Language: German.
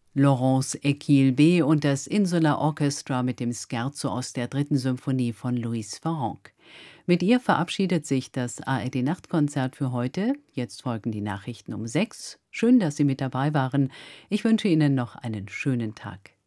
Laurence Equilbe und das Insular Orchestra mit dem Scherzo aus der dritten Symphonie von Louis Farrenc. Mit ihr verabschiedet sich das ARD-Nachtkonzert für heute. Jetzt folgen die Nachrichten um 6. Schön, dass Sie mit dabei waren. Ich wünsche Ihnen noch einen schönen Tag.